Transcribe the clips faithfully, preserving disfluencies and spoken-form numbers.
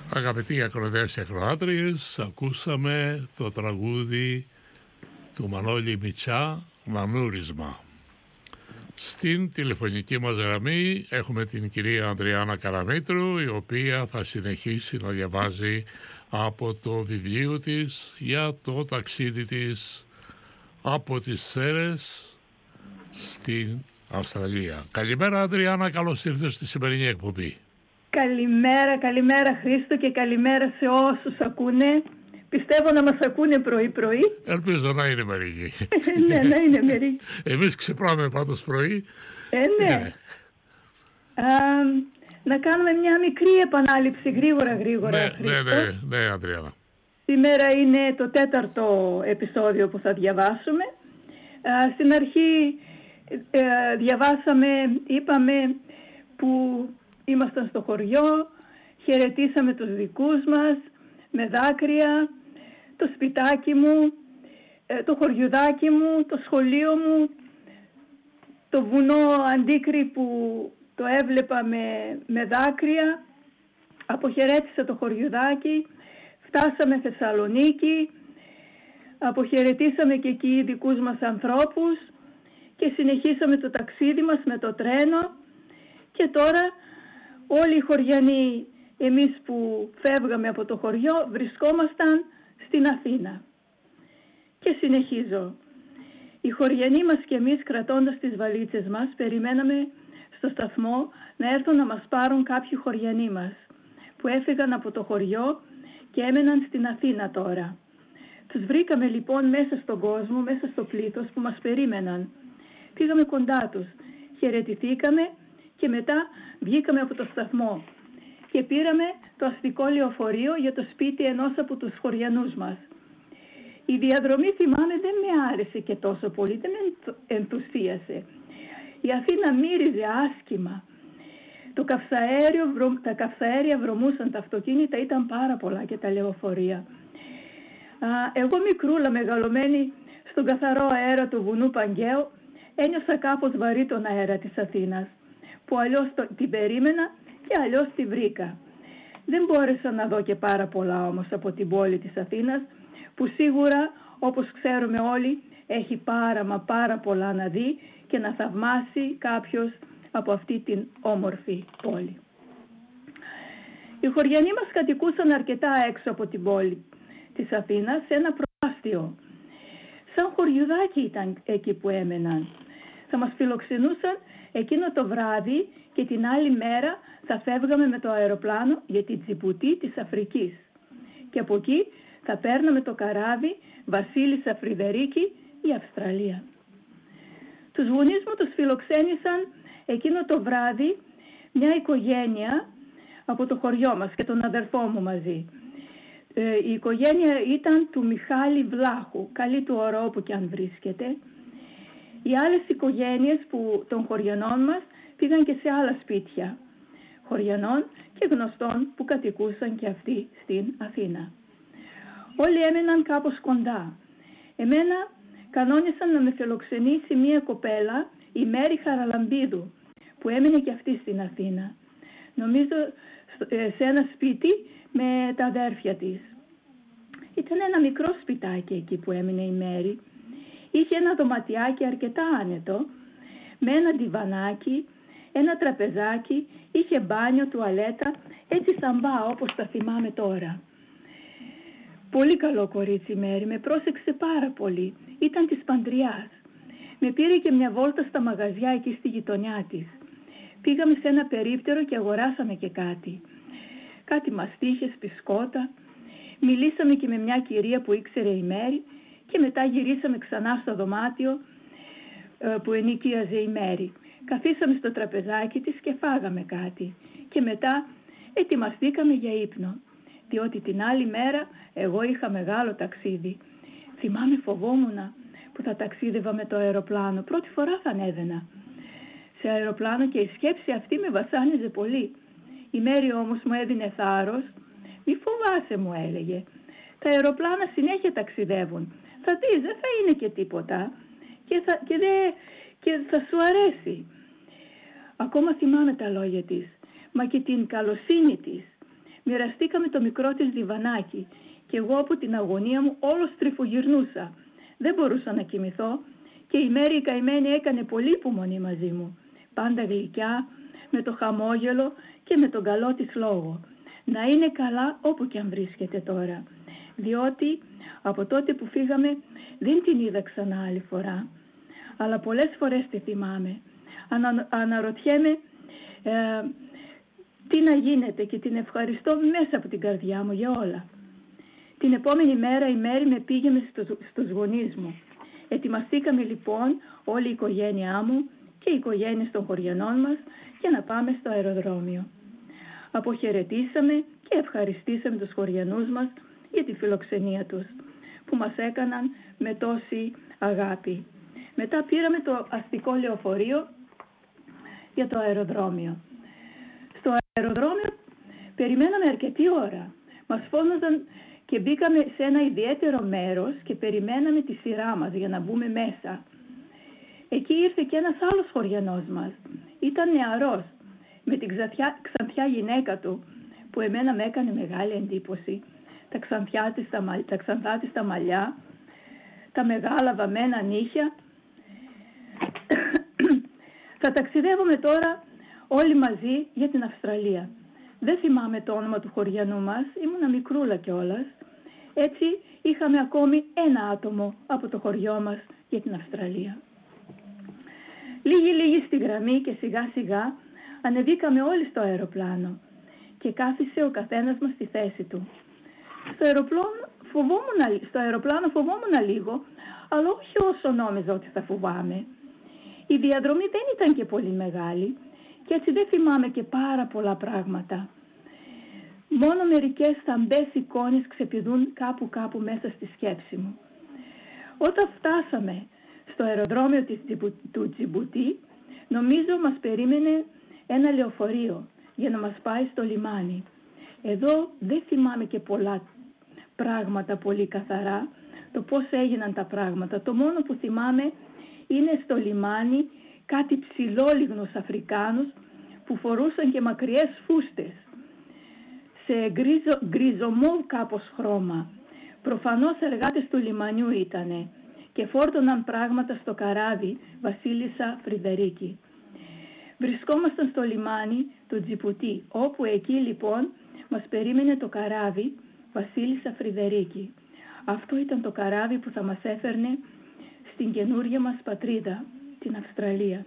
Αγαπητοί ακροατές και ακροάτριες, ακούσαμε το τραγούδι του Μανώλη Μητσά, «Μανούρισμα». Στην τηλεφωνική μας γραμμή έχουμε την κυρία Ανδριάννα Καραμήτρου, η οποία θα συνεχίσει να διαβάζει από το βιβλίο της για το ταξίδι της από τις Σέρρες στην Αυστραλία. Καλημέρα Ανδριάννα, καλώς ήρθες στη σημερινή εκπομπή. Καλημέρα, καλημέρα Χρήστο και καλημέρα σε όσους ακούνε. Πιστεύω να μας ακούνε πρωί-πρωί. Ελπίζω να είναι μερικοί. Ναι, να είναι μερικοί. Εμείς ξυπνάμε πάντως πρωί. Ε, ναι. ναι. Α, να κάνουμε μια μικρή επανάληψη γρήγορα γρήγορα. Ναι, Χρήστο. ναι, ναι, ναι, Ανδριάννα. Σήμερα είναι το τέταρτο επεισόδιο που θα διαβάσουμε. Α, στην αρχή ε, διαβάσαμε, είπαμε που ήμασταν στο χωριό, χαιρετήσαμε τους δικούς μας με δάκρυα, το σπιτάκι μου, το χωριουδάκι μου, το σχολείο μου, το βουνό Αντίκρη που το έβλεπα με, με δάκρυα. Αποχαιρέτησα το χωριουδάκι, φτάσαμε Θεσσαλονίκη, αποχαιρετήσαμε και εκεί δικούς μας ανθρώπους και συνεχίσαμε το ταξίδι μας με το τρένο και τώρα όλοι οι χωριανοί, εμείς που φεύγαμε από το χωριό, βρισκόμασταν στην Αθήνα. Και συνεχίζω. Οι χωριανοί μας και εμείς, κρατώντας τις βαλίτσες μας, περιμέναμε στο σταθμό να έρθουν να μας πάρουν κάποιοι χωριανοί μας, που έφυγαν από το χωριό και έμεναν στην Αθήνα τώρα. Τους βρήκαμε λοιπόν μέσα στον κόσμο, μέσα στο πλήθος που μας περίμεναν. Πήγαμε κοντά τους, χαιρετηθήκαμε και μετά βγήκαμε από το σταθμό και πήραμε το αστικό λεωφορείο για το σπίτι ενός από τους χωριανούς μας. Η διαδρομή, θυμάμαι, δεν με άρεσε και τόσο πολύ, δεν με ενθουσίασε. Η Αθήνα μύριζε άσχημα. Το καυσαέριο, τα καυσαέρια βρωμούσαν, τα αυτοκίνητα ήταν πάρα πολλά και τα λεωφορεία. Εγώ μικρούλα μεγαλωμένη στον καθαρό αέρα του βουνού Παγκαίου, ένιωσα κάπως βαρύ τον αέρα της Αθήνας, που αλλιώς την περίμενα και αλλιώς τη βρήκα. Δεν μπόρεσα να δω και πάρα πολλά όμως από την πόλη της Αθήνας, που σίγουρα, όπως ξέρουμε όλοι, έχει πάρα μα πάρα πολλά να δει και να θαυμάσει κάποιος από αυτή την όμορφη πόλη. Οι χωριανοί μας κατοικούσαν αρκετά έξω από την πόλη της Αθήνας, σε ένα προάστιο. Σαν χωριουδάκι ήταν εκεί που έμεναν. Θα μας φιλοξενούσαν εκείνο το βράδυ και την άλλη μέρα θα φεύγαμε με το αεροπλάνο για την Τζιμπουτή της Αφρικής. Και από εκεί θα παίρναμε το καράβι Βασίλισσα Φρυδερίκη η Αυστραλία. Τους γονείς μου τους φιλοξένησαν εκείνο το βράδυ μια οικογένεια από το χωριό μας και τον αδερφό μου μαζί. Ε, η οικογένεια ήταν του Μιχάλη Βλάχου, καλή του ώρα όπου και αν βρίσκεται. Οι άλλες οικογένειες που, των χωριανών μας πήγαν και σε άλλα σπίτια χωριανών και γνωστών που κατοικούσαν και αυτοί στην Αθήνα. Όλοι έμεναν κάπως κοντά. Εμένα κανόνισαν να με φιλοξενήσει μία κοπέλα, η Μέρη Χαραλαμπίδου, που έμεινε και αυτή στην Αθήνα. Νομίζω σε ένα σπίτι με τα αδέρφια της. Ήταν ένα μικρό σπιτάκι εκεί που έμεινε η Μέρη. Είχε ένα δωματιάκι αρκετά άνετο, με ένα ντιβανάκι, ένα τραπεζάκι, είχε μπάνιο, τουαλέτα, έτσι θαμπά όπως τα θυμάμαι τώρα. Πολύ καλό κορίτσι η Μέρη, με πρόσεξε πάρα πολύ, ήταν της Παντριάς. Με πήρε και μια βόλτα στα μαγαζιά εκεί στη γειτονιά της. Πήγαμε σε ένα περίπτερο και αγοράσαμε και κάτι. Κάτι μαστίχες, μπισκότα. Μιλήσαμε και με μια κυρία που ήξερε η Μέρη και μετά γυρίσαμε ξανά στο δωμάτιο που ενοικίαζε η Μέρη. Καθίσαμε στο τραπεζάκι της και φάγαμε κάτι. Και μετά ετοιμαστήκαμε για ύπνο, διότι την άλλη μέρα εγώ είχα μεγάλο ταξίδι. Θυμάμαι, φοβόμουνα που θα ταξίδευα με το αεροπλάνο. Πρώτη φορά θα ανέβαινα σε αεροπλάνο και η σκέψη αυτή με βασάνιζε πολύ. Η Μέρη όμως μου έδινε θάρρος. Μη φοβάσαι, μου έλεγε. Τα αεροπλάνα συνέχεια ταξιδεύουν. Θα δεις, δεν θα είναι και τίποτα και θα, και δε, και θα σου αρέσει. Ακόμα θυμάμαι τα λόγια της, μα και την καλοσύνη της. μοιραστήκαμε το μικρό της διβανάκι και εγώ από την αγωνία μου όλο στριφογυρνούσα. Δεν μπορούσα να κοιμηθώ και η Μέρη η καημένη έκανε πολύ υπομονή μαζί μου. Πάντα γλυκιά, με το χαμόγελο και με τον καλό της λόγο. Να είναι καλά όπου και αν βρίσκεται τώρα. Διότι από τότε που φύγαμε δεν την είδα ξανά άλλη φορά. Αλλά πολλές φορές τη θυμάμαι. Ανα, αναρωτιέμαι ε, τι να γίνεται και την ευχαριστώ μέσα από την καρδιά μου για όλα. Την επόμενη μέρα η Μέρη με πήγε στο, στους γονείς μου. Ετοιμαστήκαμε λοιπόν όλη η οικογένειά μου και οι οικογένειες των χωριανών μας για να πάμε στο αεροδρόμιο. Αποχαιρετήσαμε και ευχαριστήσαμε τους χωριανούς μας για τη φιλοξενία τους που μας έκαναν με τόση αγάπη. Μετά πήραμε το αστικό λεωφορείο για το αεροδρόμιο. Στο αεροδρόμιο περιμέναμε αρκετή ώρα. Μας φώναζαν και μπήκαμε σε ένα ιδιαίτερο μέρος και περιμέναμε τη σειρά μας για να μπούμε μέσα. Εκεί ήρθε και ένας άλλος χωριανός μας. Ήταν νεαρός, με την ξανθιά, ξανθιά γυναίκα του, που εμένα με έκανε μεγάλη εντύπωση. Τα, ξανθιά της, τα, τα ξανθά της τα μαλλιά, τα μεγάλα βαμμένα νύχια. Θα ταξιδεύουμε τώρα όλοι μαζί για την Αυστραλία. Δεν θυμάμαι το όνομα του χωριανού μας, ήμουνα μικρούλα κιόλας. Έτσι είχαμε ακόμη ένα άτομο από το χωριό μας για την Αυστραλία. Λίγοι-λίγοι στη γραμμή και σιγά σιγά ανεβήκαμε όλοι στο αεροπλάνο και κάθισε ο καθένας μας στη θέση του. Στο αεροπλάνο φοβόμουν, στο αεροπλάνο φοβόμουν λίγο, αλλά όχι όσο νόμιζα ότι θα φοβάμαι. Η διαδρομή δεν ήταν και πολύ μεγάλη και έτσι δεν θυμάμαι και πάρα πολλά πράγματα. Μόνο μερικές θαμπές εικόνες ξεπηδούν κάπου κάπου μέσα στη σκέψη μου. Όταν φτάσαμε στο αεροδρόμιο της, του Τζιμπουτί, νομίζω μας περίμενε ένα λεωφορείο για να μας πάει στο λιμάνι. Εδώ δεν θυμάμαι και πολλά πράγματα πολύ καθαρά, το πώς έγιναν τα πράγματα. Το μόνο που θυμάμαι είναι στο λιμάνι κάτι ψηλόλιγνους Αφρικάνους που φορούσαν και μακριές φούστες σε γκρίζο, γκριζομόβ κάπως χρώμα. Προφανώς εργάτες του λιμανιού ήτανε και φόρτωναν πράγματα στο καράβι Βασίλισσα Φρυδερίκη. Βρισκόμασταν στο λιμάνι του Τζιμπουτί, όπου εκεί λοιπόν μας περίμενε το καράβι Βασίλισσα Φρυδερίκη. Αυτό ήταν το καράβι που θα μας έφερνε στην καινούρια μας πατρίδα, την Αυστραλία.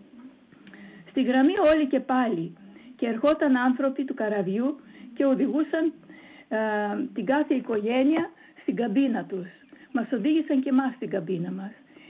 Στη γραμμή όλοι και πάλι και ερχόταν άνθρωποι του καραβιού και οδηγούσαν ε, την κάθε οικογένεια στην καμπίνα τους. Μας οδήγησαν και εμάς στην καμπίνα μας.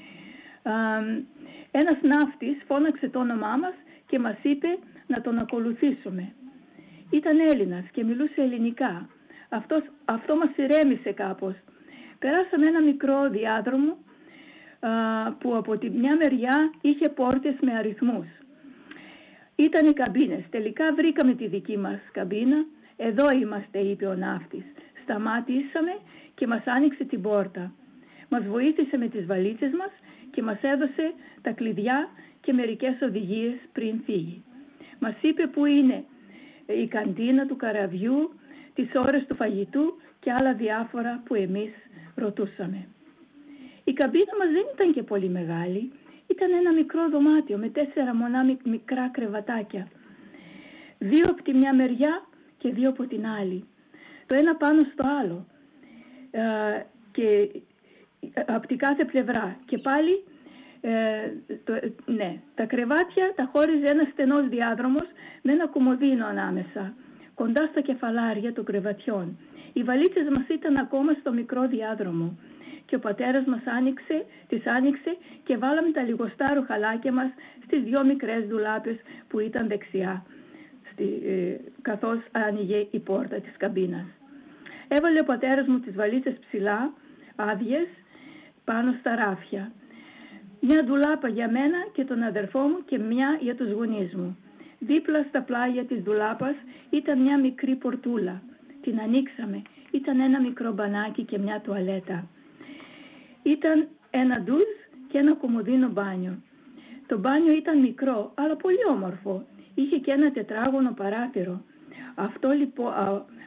Ε, ένας ναύτης φώναξε το όνομά μας και μας είπε να τον ακολουθήσουμε. Ήταν Έλληνας και μιλούσε ελληνικά. Αυτός, αυτό μας ηρέμησε κάπως. Περάσαμε ένα μικρό διάδρομο α, που από τη μια μεριά είχε πόρτες με αριθμούς. Ήταν οι καμπίνες. Τελικά βρήκαμε τη δική μας καμπίνα. Εδώ είμαστε, είπε ο ναύτης. Σταμάτησαμε και μας άνοιξε την πόρτα. Μας βοήθησε με τις βαλίτσες μας και μας έδωσε τα κλειδιά και μερικές οδηγίες πριν φύγει. Μας είπε που είναι η καντίνα του καραβιού, τις ώρες του φαγητού και άλλα διάφορα που εμείς ρωτούσαμε. Η καμπίνα μας δεν ήταν και πολύ μεγάλη. Ήταν ένα μικρό δωμάτιο με τέσσερα μονά μικρά κρεβατάκια. Δύο από τη μια μεριά και δύο από την άλλη. Το ένα πάνω στο άλλο. Ε, και από την κάθε πλευρά. Και πάλι ε, το, ναι, τα κρεβάτια τα χώριζε ένα στενός διάδρομος με ένα κομμωδίνο ανάμεσα, κοντά στα κεφαλάρια των κρεβατιών. Οι βαλίτσες μας ήταν ακόμα στο μικρό διάδρομο και ο πατέρας μας άνοιξε, τις άνοιξε και βάλαμε τα λιγοστά ρουχαλάκια μας στις δυο μικρές ντουλάπες που ήταν δεξιά, στη, ε, καθώς άνοιγε η πόρτα της καμπίνας. Έβαλε ο πατέρας μου τις βαλίτσες ψηλά, άδειες, πάνω στα ράφια. Μια ντουλάπα για μένα και τον αδερφό μου και μια για τους γονείς μου. Δίπλα στα πλάγια της ντουλάπας ήταν μια μικρή πορτούλα. Την ανοίξαμε. Ήταν ένα μικρό μπανάκι και μια τουαλέτα. Ήταν ένα ντουζ και ένα κομμωδίνο μπάνιο. Το μπάνιο ήταν μικρό, αλλά πολύ όμορφο. Είχε και ένα τετράγωνο παράθυρο. Αυτό, λοιπόν,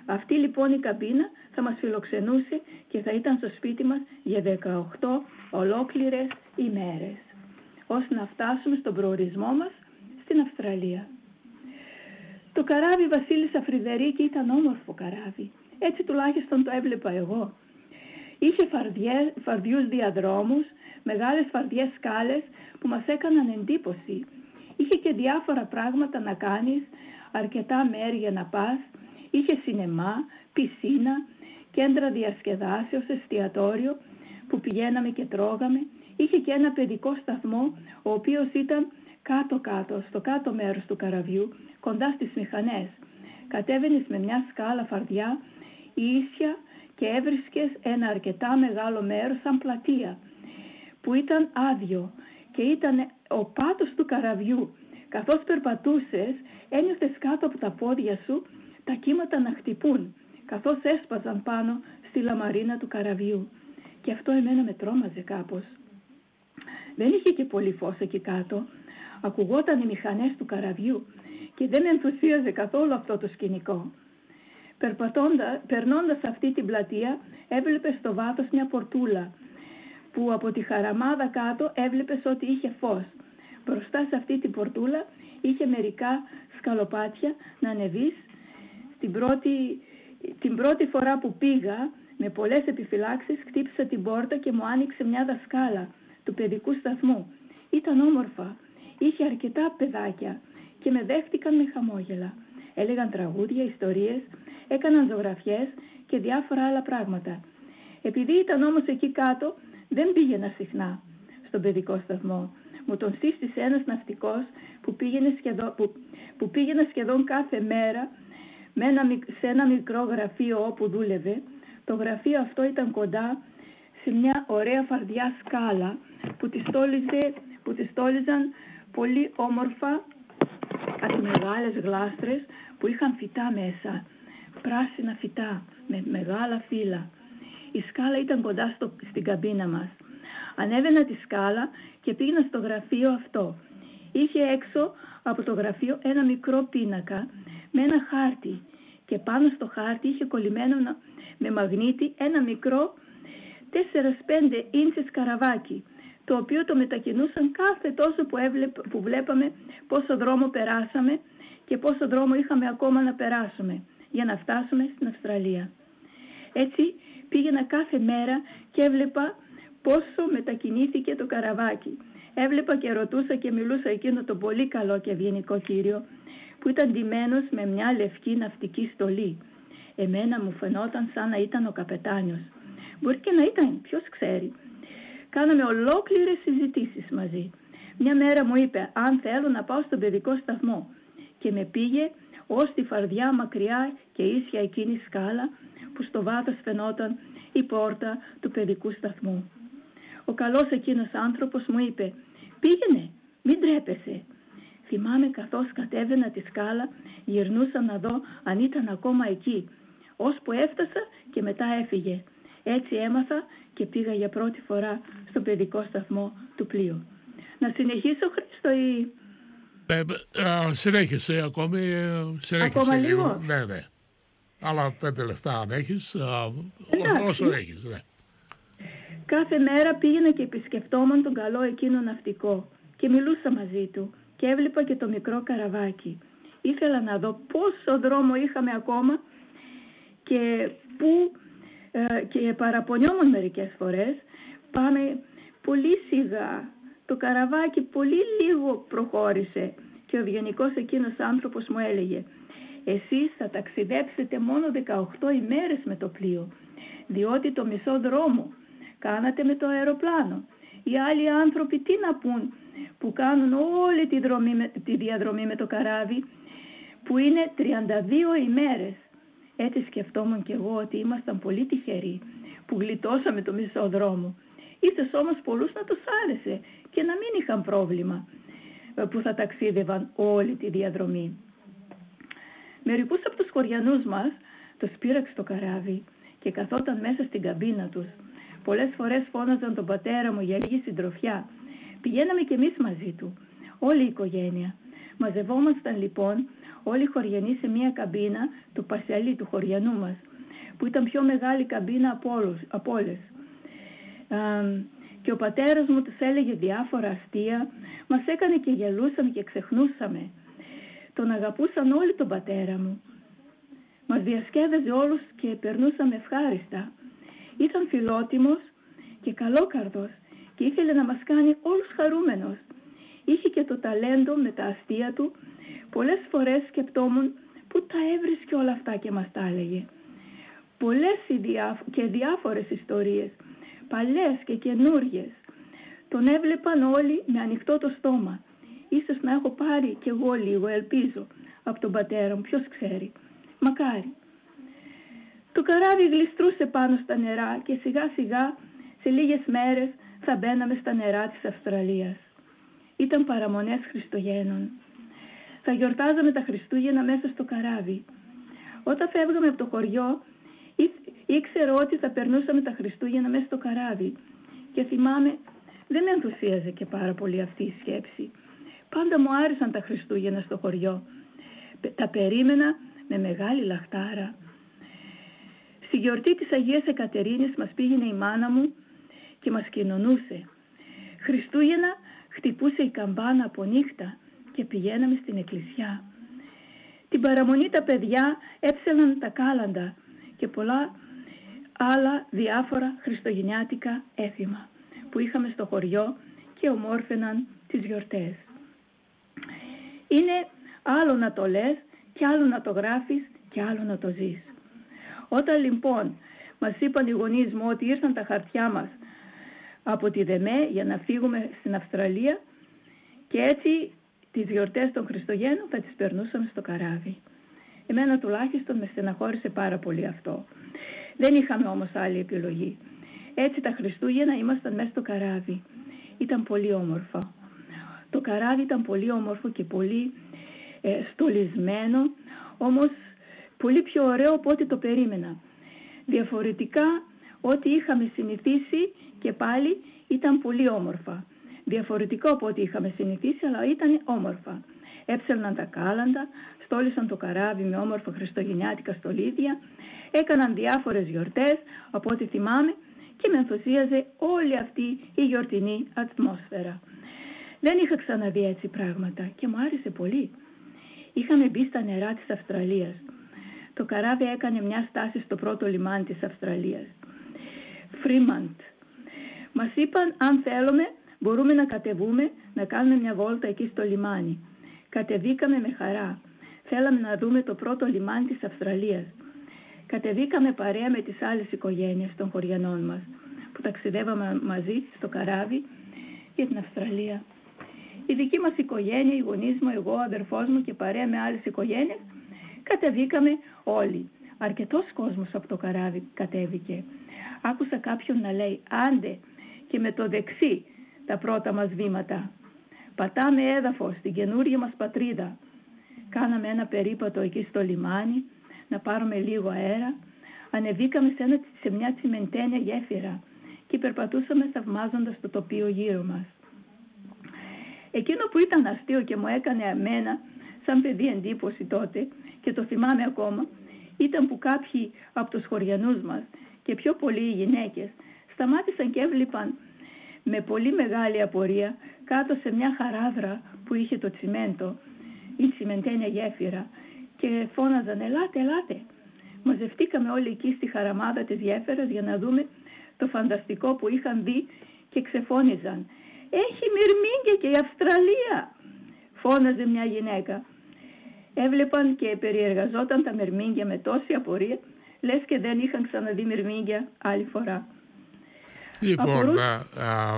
Αυτή λοιπόν η καμπίνα θα μας φιλοξενούσε και θα ήταν στο σπίτι μας για δεκαοκτώ ολόκληρες ημέρες, ώστε να φτάσουμε στον προορισμό μας στην Αυστραλία. Το καράβι Βασίλισσα Φρυδερίκη ήταν όμορφο καράβι, έτσι τουλάχιστον το έβλεπα εγώ. Είχε φαρδιές, φαρδιούς διαδρόμους, μεγάλες φαρδιές σκάλες που μας έκαναν εντύπωση. Είχε και διάφορα πράγματα να κάνεις, αρκετά μέρη για να πας. Είχε σινεμά, πισίνα, κέντρα διασκεδάσεως, εστιατόριο που πηγαίναμε και τρώγαμε. Είχε και ένα παιδικό σταθμό, ο οποίος ήταν κάτω-κάτω, στο κάτω μέρος του καραβιού, κοντά στις μηχανές. Κατέβαινες με μια σκάλα φαρδιά ίσια και έβρισκες ένα αρκετά μεγάλο μέρος σαν πλατεία, που ήταν άδειο και ήταν ο πάτος του καραβιού. Καθώς περπατούσες, ένιωθες κάτω από τα πόδια σου τα κύματα να χτυπούν, καθώς έσπαζαν πάνω στη λαμαρίνα του καραβιού. Και αυτό εμένα με τρόμαζε κάπως. Δεν είχε και πολύ φως εκεί κάτω. Ακουγόταν οι μηχανές του καραβιού και δεν με ενθουσίαζε καθόλου αυτό το σκηνικό. Περπατώντα, περνώντας αυτή την πλατεία, έβλεπες στο βάθος μια πορτούλα, που από τη χαραμάδα κάτω έβλεπες ότι είχε φως. Μπροστά σε αυτή την πορτούλα είχε μερικά σκαλοπάτια να ανεβείς. Την πρώτη, την πρώτη φορά που πήγα, με πολλές επιφυλάξεις, χτύπησα την πόρτα και μου άνοιξε μια δασκάλα του παιδικού σταθμού. Ήταν όμορφα, είχε αρκετά παιδάκια και με δέχτηκαν με χαμόγελα. Έλεγαν τραγούδια, ιστορίες, έκαναν ζωγραφιές και διάφορα άλλα πράγματα. Επειδή ήταν όμως εκεί κάτω, δεν πήγαινα συχνά στον παιδικό σταθμό. Μου τον σύστησε ένας ναυτικός που πήγαινε σχεδόν, που, που πήγαινα σχεδόν κάθε μέρα με ένα, σε ένα μικρό γραφείο όπου δούλευε. Το γραφείο αυτό ήταν κοντά σε μια ωραία φαρδιά σκάλα που τη στόλιζε, που τη στόλιζαν πολύ όμορφα από μεγάλες γλάστρες που είχαν φυτά μέσα, πράσινα φυτά με μεγάλα φύλλα. Η σκάλα ήταν κοντά στο, στην καμπίνα μας. Ανέβαινα τη σκάλα και πήγαινα στο γραφείο αυτό. Είχε έξω από το γραφείο ένα μικρό πίνακα με ένα χάρτη και πάνω στο χάρτη είχε κολλημένο με μαγνήτη ένα μικρό τέσσερα πέντε ίντσες καραβάκι, το οποίο το μετακινούσαν κάθε τόσο που, έβλεπ, που βλέπαμε πόσο δρόμο περάσαμε και πόσο δρόμο είχαμε ακόμα να περάσουμε για να φτάσουμε στην Αυστραλία. Έτσι πήγαινα κάθε μέρα και έβλεπα πόσο μετακινήθηκε το καραβάκι. Έβλεπα και ρωτούσα και μιλούσα εκείνο το πολύ καλό και ευγενικό κύριο που ήταν ντυμένος με μια λευκή ναυτική στολή. Εμένα μου φαινόταν σαν να ήταν ο καπετάνιος. Μπορεί και να ήταν, ποιος ξέρει. Κάναμε ολόκληρες συζητήσεις μαζί. Μια μέρα μου είπε αν θέλω να πάω στον παιδικό σταθμό και με πήγε ως τη φαρδιά μακριά και ίσια εκείνη σκάλα που στο βάθος φαινόταν η πόρτα του παιδικού σταθμού. Ο καλός εκείνος άνθρωπος μου είπε «Πήγαινε, μην τρέπεσαι». Θυμάμαι καθώς κατέβαινα τη σκάλα, γυρνούσα να δω αν ήταν ακόμα εκεί, ώσπου έφτασα και μετά έφυγε. Έτσι έμαθα και πήγα για πρώτη φορά στο παιδικό σταθμό του πλοίου. Να συνεχίσω, Χρήστο, ή... Ε, ε, συνέχισε ακόμη. Ε, συνέχισε ακόμα λίγο. λίγο. Ναι, ναι. Άλλα πέντε λεπτά αν έχεις, ε, όσο έχεις, ναι. Κάθε μέρα πήγαινα και επισκεφτόμουν τον καλό εκείνο ναυτικό και μιλούσα μαζί του και έβλεπα και το μικρό καραβάκι. Ήθελα να δω πόσο δρόμο είχαμε ακόμα και που ε, και παραπονιόμουν μερικές φορές. Πάμε πολύ σιγά, το καραβάκι πολύ λίγο προχώρησε και ο ευγενικός εκείνος άνθρωπος μου έλεγε «Εσείς θα ταξιδέψετε μόνο δεκαοκτώ ημέρες με το πλοίο, διότι το μισό δρόμο κάνατε με το αεροπλάνο. Οι άλλοι άνθρωποι τι να πούν που κάνουν όλη τη, δρομή, τη διαδρομή με το καράβι, που είναι τριάντα δύο ημέρες». Έτσι σκεφτόμουν κι εγώ ότι ήμασταν πολύ τυχεροί που γλιτώσαμε το μισό δρόμο. Ίσως όμως πολλούς να τους άρεσε και να μην είχαν πρόβλημα που θα ταξίδευαν όλη τη διαδρομή. Μερικούς από τους χωριανούς μας τους πήραξε το καράβι και καθόταν μέσα στην καμπίνα τους. Πολλές φορές φώναζαν τον πατέρα μου για λίγη συντροφιά. Πηγαίναμε κι εμείς μαζί του, όλη η οικογένεια. Μαζευόμασταν λοιπόν όλοι οι χωριανοί σε μια καμπίνα του Πασιαλή, του χωριανού μας, που ήταν πιο μεγάλη καμπίνα από, όλους, από όλες. Ε, και ο πατέρας μου τους έλεγε διάφορα αστεία, μας έκανε και γελούσαμε και ξεχνούσαμε. Τον αγαπούσαν όλοι τον πατέρα μου. Μας διασκέδαζε όλους και περνούσαμε ευχάριστα. Ήταν φιλότιμος και καλόκαρδος και ήθελε να μας κάνει όλους χαρούμενος. Είχε και το ταλέντο με τα αστεία του. Πολλές φορές σκεπτόμουν πού τα έβρισκε όλα αυτά και μας τα έλεγε. Πολλές και διάφορες ιστορίες, παλιές και καινούριες. Τον έβλεπαν όλοι με ανοιχτό το στόμα. Ίσως να έχω πάρει κι εγώ λίγο, ελπίζω, από τον πατέρα μου, ποιος ξέρει. Μακάρι. Το καράβι γλιστρούσε πάνω στα νερά και σιγά σιγά σε λίγες μέρες θα μπαίναμε στα νερά της Αυστραλίας. Ήταν παραμονές Χριστουγέννων. Θα γιορτάζαμε τα Χριστούγεννα μέσα στο καράβι. Όταν φεύγαμε από το χωριό, ήξερα ότι θα περνούσαμε τα Χριστούγεννα μέσα στο καράβι. Και θυμάμαι, δεν με ενθουσίαζε και πάρα πολύ αυτή η σκέψη. Πάντα μου άρεσαν τα Χριστούγεννα στο χωριό. Τα περίμενα με μεγάλη λαχτάρα. Στη γιορτή της Αγίας Εκατερίνης μας πήγαινε η μάνα μου και μας κοινωνούσε. Χριστούγεννα χτυπούσε η καμπάνα από νύχτα και πηγαίναμε στην εκκλησιά. Την παραμονή τα παιδιά έψελαν τα κάλαντα και πολλά άλλα διάφορα χριστουγεννιάτικα έθιμα που είχαμε στο χωριό και ομόρφαιναν τις γιορτές. Είναι άλλο να το λες και άλλο να το γράφεις και άλλο να το ζεις. Όταν λοιπόν μας είπαν οι γονείς μου ότι ήρθαν τα χαρτιά μας από τη ΔΕΜΕ για να φύγουμε στην Αυστραλία και έτσι τις γιορτές των Χριστουγέννων θα τις περνούσαμε στο καράβι. Εμένα τουλάχιστον με στεναχώρησε πάρα πολύ αυτό. Δεν είχαμε όμως άλλη επιλογή. Έτσι τα Χριστούγεννα ήμασταν μέσα στο καράβι. Ήταν πολύ όμορφα. Το καράβι ήταν πολύ όμορφο και πολύ ε, στολισμένο, όμως πολύ πιο ωραίο από ό,τι το περίμενα. Διαφορετικά ό,τι είχαμε συνηθίσει και πάλι ήταν πολύ όμορφα. Διαφορετικό από ό,τι είχαμε συνηθίσει, αλλά ήταν όμορφα. Έψελναν τα κάλαντα, στόλισαν το καράβι με όμορφα χριστουγεννιάτικα στολίδια, έκαναν διάφορες γιορτές από ό,τι θυμάμαι και με ενθουσίαζε όλη αυτή η γιορτινή ατμόσφαιρα. Δεν είχα ξαναδεί έτσι πράγματα και μου άρεσε πολύ. Είχαμε μπει στα νερά της Αυστραλίας. Το καράβι έκανε μια στάση στο πρώτο λιμάνι της Αυστραλίας. Φρίμαντ. Μας είπαν αν θέλουμε μπορούμε να κατεβούμε να κάνουμε μια βόλτα εκεί στο λιμάνι. Κατεβήκαμε με χαρά. Θέλαμε να δούμε το πρώτο λιμάνι της Αυστραλίας. Κατεβήκαμε παρέα με τις άλλες οικογένειες των χωριανών μας που ταξιδεύαμε μαζί στο καράβι για την Αυστραλία. Η δική μας οικογένεια, οι γονείς μου, εγώ, ο αδερφός μου και παρέα με άλλες οικογένειες κατεβήκαμε όλοι. Αρκετός κόσμος από το καράβι κατέβηκε. Άκουσα κάποιον να λέει άντε και με το δεξί τα πρώτα μας βήματα. Πατάμε έδαφος στην καινούργια μας πατρίδα. Κάναμε ένα περίπατο εκεί στο λιμάνι να πάρουμε λίγο αέρα. Ανεβήκαμε σε, ένα, σε μια τσιμεντένια γέφυρα και περπατούσαμε θαυμάζοντας το τοπίο γύρω μας. Εκείνο που ήταν αστείο και μου έκανε αμένα σαν παιδί εντύπωση τότε και το θυμάμαι ακόμα, ήταν που κάποιοι από τους χωριανούς μας και πιο πολλοί οι γυναίκες σταμάτησαν και έβλεπαν με πολύ μεγάλη απορία κάτω σε μια χαράδρα που είχε το τσιμέντο, η τσιμεντένια γέφυρα και φώναζαν ελάτε, ελάτε. Μαζευτήκαμε όλοι εκεί στη χαραμάδα της γέφυρας για να δούμε το φανταστικό που είχαν δει και ξεφώνιζαν. Έχει μυρμήγκια και η Αυστραλία, φώναζε μια γυναίκα. Έβλεπαν και περιεργαζόταν τα μυρμήγκια με τόση απορία, λες και δεν είχαν ξαναδεί μυρμήγκια άλλη φορά. Λοιπόν, Απορούς... α, α,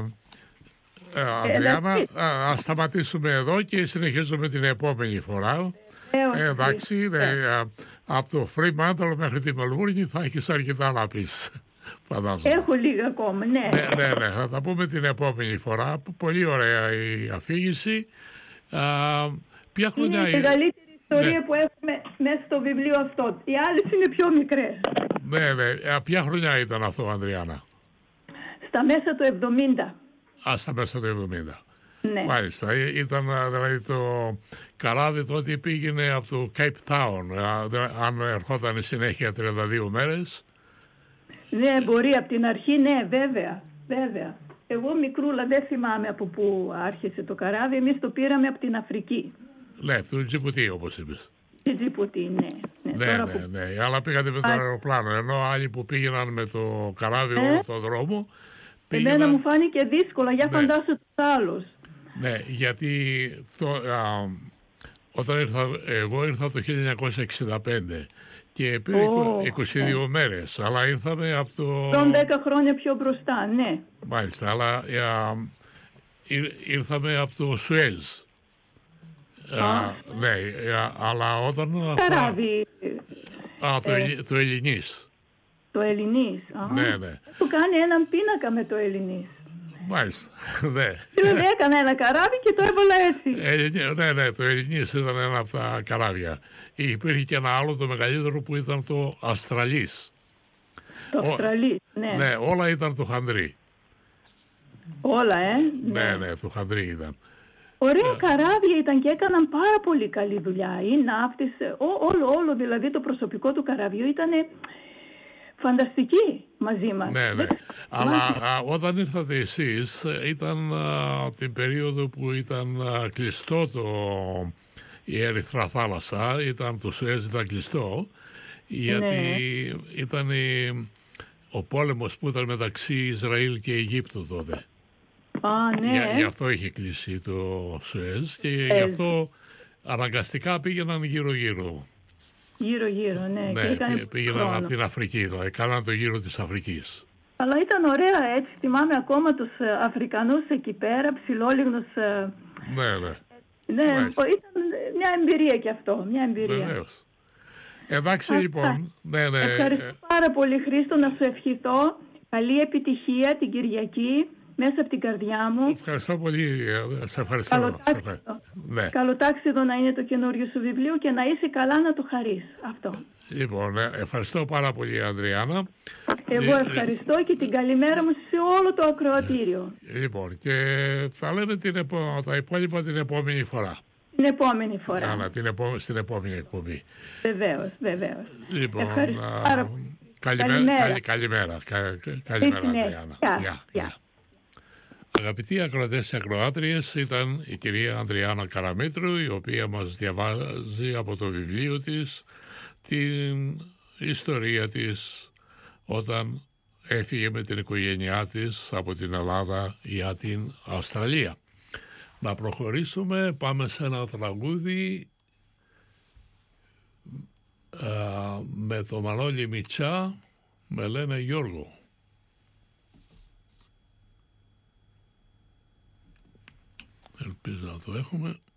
α, Ανδριάννα, α, ας σταματήσουμε εδώ και συνεχίζουμε την επόμενη φορά. Ε, εντάξει, ναι, α, από το Fremantle μέχρι τη Μελβούρνη θα έχεις αρκετά να πεις. Φαντάζομαι. Έχω λίγα ακόμα, ναι. ναι. Ναι, ναι, θα τα πούμε την επόμενη φορά. Πολύ ωραία η αφήγηση. Α, ποια χρονιά είναι η μεγαλύτερη ιστορία ναι. που έχουμε μέσα στο βιβλίο αυτό. Οι άλλες είναι πιο μικρές. Ναι, ναι. Ποια χρονιά ήταν αυτό, Ανδριάννα? Στα μέσα του εβδομήντα. Α, στα μέσα του εβδομήντα. Ναι. Μάλιστα. Ήταν δηλαδή το καράβι τότε πήγαινε από το Cape Town, αν ερχόταν συνέχεια τριάντα δύο μέρες. Ναι, μπορεί από την αρχή, ναι, βέβαια, βέβαια. Εγώ μικρούλα δεν θυμάμαι από πού άρχισε το καράβι, εμείς το πήραμε από την Αφρική. Ναι, του Τζιπουτί όπως είπες. Την Τζιπουτί, ναι. Ναι, ναι, ναι, που... ναι, αλλά πήγατε με το αεροπλάνο, ενώ άλλοι που πήγαιναν με το καράβι ε? όλο τον δρόμο. Πήγαιναν... Εμένα μου φάνηκε δύσκολα, για ναι. Φαντάσου τους άλλους. Ναι, γιατί το, α, όταν ήρθα, εγώ ήρθα το χίλια εννιακόσια εξήντα πέντε και πήρε oh, είκοσι δύο okay. μέρες, αλλά ήρθαμε από το... Τον δέκα χρόνια πιο μπροστά, ναι. Μάλιστα, αλλά α, ήρ, ήρθαμε από το Σουέζ. Ah. Α, ναι, α, αλλά όταν... Καράβι. Α, το, ε, το Ελληνής. Το Ελληνής. Α, ναι, ναι. Του κάνει έναν πίνακα με το Ελληνής. Μάλιστα, ναι. Δηλαδή έκανα ένα καράβι και το έβαλα έτσι. Ε, ναι, ναι, το Ελληνής ήταν ένα από τα καράβια. Υπήρχε και ένα άλλο το μεγαλύτερο που ήταν το Αστραλής. Το Αστραλής, ναι. Ναι, όλα ήταν το Χανδρί. Όλα, ε. Ναι, ναι, το Χανδρί ήταν. Ωραία καράβια ήταν και έκαναν πάρα πολύ καλή δουλειά. Οι ναύτες, όλο, όλο δηλαδή το προσωπικό του καραβιού ήταν φανταστική μαζί μας. Ναι, ναι. Αλλά α, όταν ήρθατε εσείς ήταν α, την περίοδο που ήταν α, κλειστό το, η Ερυθρά θάλασσα, ήταν το Σουέζ ήταν κλειστό, γιατί ναι. ήταν η, ο πόλεμος που ήταν μεταξύ Ισραήλ και Αιγύπτου τότε. Α, ναι. Για, γι' αυτό είχε κλείσει το Σουέζ και ε. γι' αυτό αναγκαστικά πήγαιναν γύρω-γύρω. Γύρω-γύρω, ναι. Ναι, και πήγαιναν από την Αφρική, δηλαδή κάναν το γύρο της Αφρικής. Αλλά ήταν ωραία έτσι, θυμάμαι ακόμα τους Αφρικανούς εκεί πέρα, ψηλόλιγνους. Ναι, ναι. Ναι, Μάλιστα. Ήταν μια εμπειρία κι αυτό, μια εμπειρία. Βεβαίως. Εντάξει, Αυτά. λοιπόν. Ναι, ναι. Ευχαριστώ πάρα πολύ, Χρήστο, να σου ευχηθώ καλή επιτυχία την Κυριακή. Μέσα από την καρδιά μου. Ευχαριστώ πολύ. Σε ευχαριστώ. Καλοτάξιδο. Ναι. Καλοτάξιδο να είναι το καινούριο σου βιβλίο και να είσαι καλά να το χαρείς. Αυτό. Λοιπόν, ευχαριστώ πάρα πολύ, Ανδριάννα. Εγώ ευχαριστώ και την καλημέρα μου σε όλο το ακροατήριο. Λοιπόν, και θα λέμε την επο... τα υπόλοιπα την επόμενη φορά. Την επόμενη φορά. Άνα, την επο... στην επόμενη εκπομπή. Βεβαίως, βεβαίως. Λοιπόν, α... καλημέρα. Καλημέρα. Καλημέρα, καλημέρα Ανδριάννα. Γεια. Γεια. Αγαπητοί ακροατές και ακροάτριες, ήταν η κυρία Ανδριάννα Καραμήτρου, η οποία μας διαβάζει από το βιβλίο της την ιστορία της όταν έφυγε με την οικογένειά της από την Ελλάδα για την Αυστραλία. Να προχωρήσουμε, πάμε σε ένα τραγούδι α, με το Μανώλη Μιτσά, με λένε Γιώργο. Ελπίζω να το έχουμε.